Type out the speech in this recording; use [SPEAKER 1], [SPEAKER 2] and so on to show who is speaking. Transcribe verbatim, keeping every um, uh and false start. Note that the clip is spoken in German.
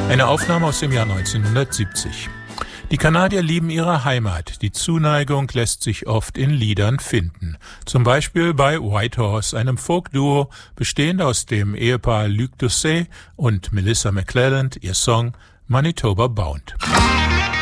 [SPEAKER 1] Eine Aufnahme aus dem Jahr neunzehnhundertsiebzig. Die Kanadier lieben ihre Heimat. Die Zuneigung lässt sich oft in Liedern finden. Zum Beispiel bei Whitehorse, einem Folk-Duo, bestehend aus dem Ehepaar Luc Doucet und Melissa McClelland, ihr Song Manitoba Bound.